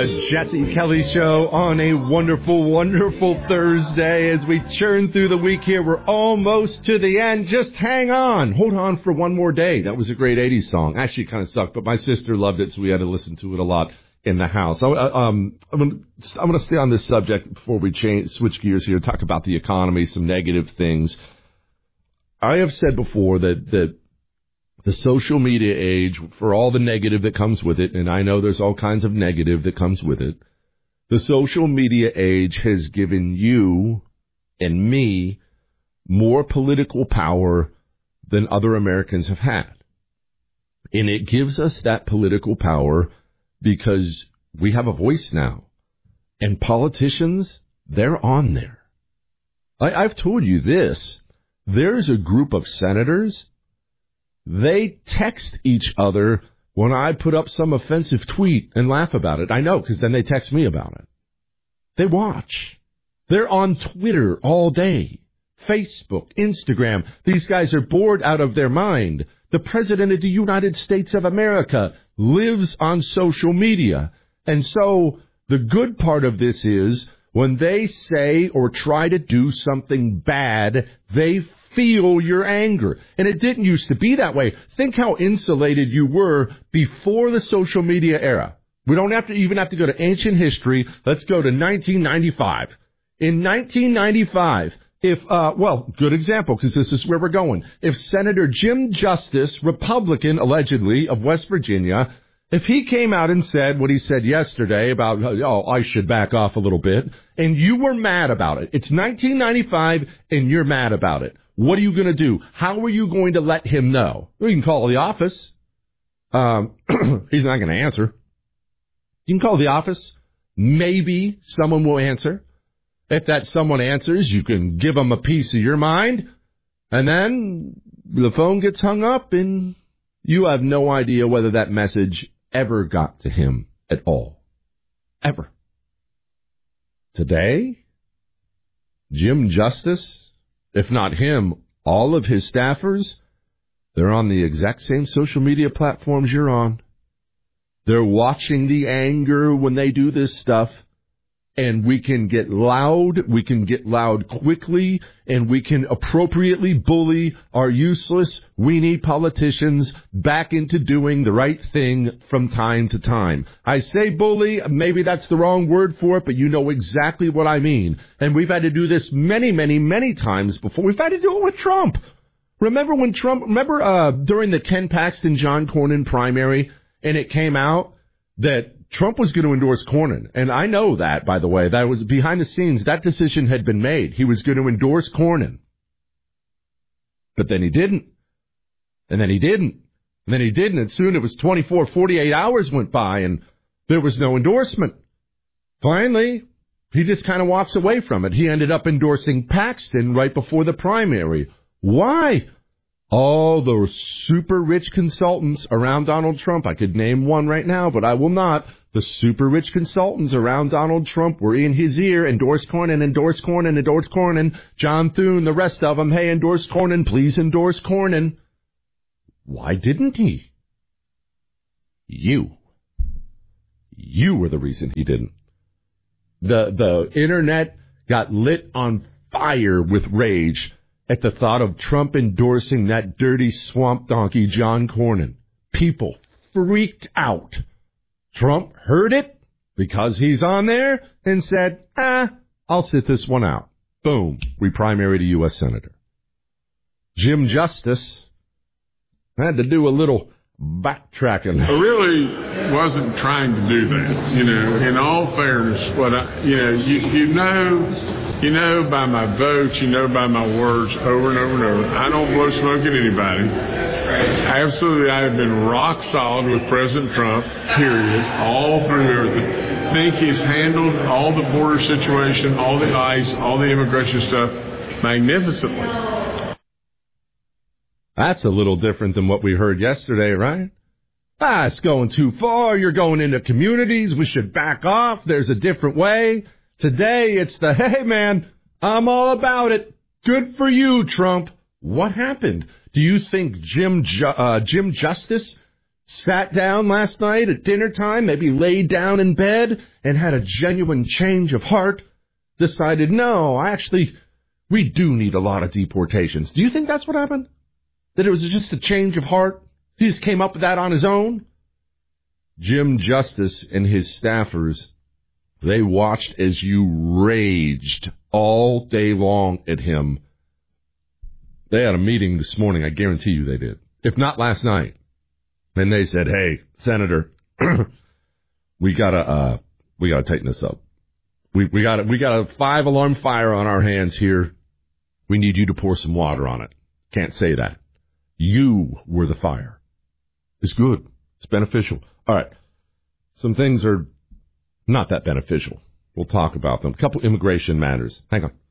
the Jesse Kelly Show on a wonderful, wonderful Thursday. As we churn through the week here, we're almost to the end. Just hang on. Hold on for one more day. That was a great 80s song. Actually, kind of sucked, but my sister loved it, so we had to listen to it a lot in the house. I'm going to stay on this subject before we switch gears here, talk about the economy, some negative things. I have said before that the social media age, for all the negative that comes with it, and I know there's all kinds of negative that comes with it, the social media age has given you and me more political power than other Americans have had. And it gives us that political power because we have a voice now. And politicians, they're on there. I've told you this. There's a group of senators. They text each other when I put up some offensive tweet and laugh about it. I know, because then they text me about it. They watch. They're on Twitter all day. Facebook, Instagram. These guys are bored out of their mind. The President of the United States of America lives on social media. And so the good part of this is when they say or try to do something bad, they feel your anger. And it didn't used to be that way. Think how insulated you were before the social media era. We don't even have to go to ancient history. Let's go to 1995. In 1995, good example, because this is where we're going. If Senator Jim Justice, Republican, allegedly, of West Virginia, if he came out and said what he said yesterday about, I should back off a little bit, and you were mad about it. It's 1995, and you're mad about it. What are you going to do? How are you going to let him know? Well, you can call the office. He's not going to answer. You can call the office. Maybe someone will answer. If that someone answers, you can give them a piece of your mind. And then the phone gets hung up, and you have no idea whether that message ever got to him at all. Ever. Today, Jim Justice, if not him, all of his staffers, they're on the exact same social media platforms you're on. They're watching the anger when they do this stuff. And we can get loud quickly, and we can appropriately bully our useless, weenie politicians back into doing the right thing from time to time. I say bully, maybe that's the wrong word for it, but you know exactly what I mean. And we've had to do this many, many, many times before. We've had to do it with Trump. Remember during the Ken Paxton, John Cornyn primary, and it came out that Trump was going to endorse Cornyn. And I know that, by the way. That was behind the scenes. That decision had been made. He was going to endorse Cornyn. But then he didn't. And then he didn't. And then he didn't. And soon it was 24, 48 hours went by, and there was no endorsement. Finally, he just kind of walks away from it. He ended up endorsing Paxton right before the primary. Why? All those super rich consultants around Donald Trump. I could name one right now, but I will not. The super rich consultants around Donald Trump were in his ear. Endorse Cornyn, endorse Cornyn, endorse Cornyn. John Thune, the rest of them. Hey, endorse Cornyn. Please endorse Cornyn. Why didn't he? You were the reason he didn't. The internet got lit on fire with rage at the thought of Trump endorsing that dirty swamp donkey, John Cornyn. People freaked out. Trump heard it because he's on there and said, I'll sit this one out. Boom. We primaried a U.S. Senator. Jim Justice had to do a little backtracking. I really wasn't trying to do that. In all fairness, you know by my votes, by my words over and over and over. I don't blow smoke at anybody. Absolutely, I have been rock solid with President Trump, period, all through everything. Think he's handled all the border situation, all the ICE, all the immigration stuff magnificently. That's a little different than what we heard yesterday, right? It's going too far. You're going into communities. We should back off. There's a different way. Today, it's hey, man, I'm all about it. Good for you, Trump. What happened? Do you think Jim Justice sat down last night at dinner time, maybe laid down in bed and had a genuine change of heart, decided, no, we do need a lot of deportations. Do you think that's what happened? That it was just a change of heart? He just came up with that on his own? Jim Justice and his staffers, they watched as you raged all day long at him. They had a meeting this morning, I guarantee you they did. If not last night. And they said, hey, Senator, we gotta tighten this up. We got a 5-alarm fire on our hands here. We need you to pour some water on it. Can't say that. You were the fire. It's good. It's beneficial. All right. Some things are not that beneficial. We'll talk about them. A couple immigration matters. Hang on.